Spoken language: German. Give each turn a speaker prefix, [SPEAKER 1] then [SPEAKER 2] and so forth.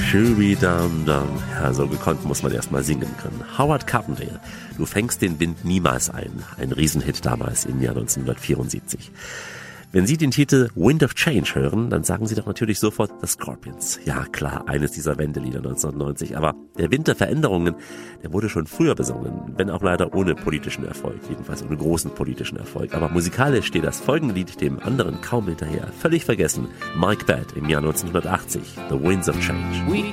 [SPEAKER 1] Shooby-Dum-Dum. Ja, so gekonnt muss man erst mal singen können. Howard Carpendale, Du fängst den Wind niemals ein. Ein Riesenhit damals im Jahr 1974. Wenn Sie den Titel Wind of Change hören, dann sagen Sie doch natürlich sofort The Scorpions. Ja klar, eines dieser Wendelieder 1990. Aber der Wind der Veränderungen, der wurde schon früher besungen, wenn auch leider ohne politischen Erfolg, jedenfalls ohne großen politischen Erfolg. Aber musikalisch steht das folgende Lied dem anderen kaum hinterher. Völlig vergessen, Mike Batt im Jahr 1980, The Winds of Change.